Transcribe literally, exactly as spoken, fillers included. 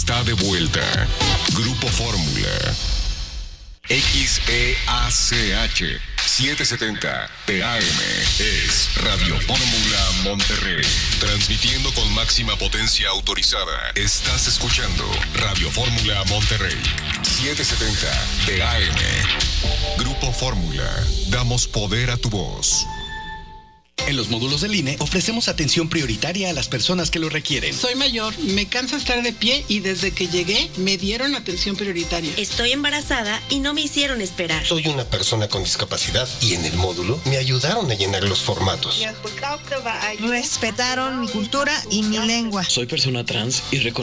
está de vuelta. Grupo Fórmula. X E A C H setecientos setenta P A M es Radio Fórmula Monterrey. Transmitiendo con máxima potencia autorizada. Estás escuchando Radio Fórmula Monterrey. setecientos setenta P A M. Grupo Fórmula. Damos poder a tu voz. En los módulos del I N E ofrecemos atención prioritaria a las personas que lo requieren. Soy mayor, me cansa estar de pie y desde que llegué me dieron atención prioritaria. Estoy embarazada y no me hicieron esperar. Soy una persona con discapacidad y en el módulo me ayudaron a llenar los formatos. Respetaron mi cultura y mi lengua. Soy persona trans y reconozco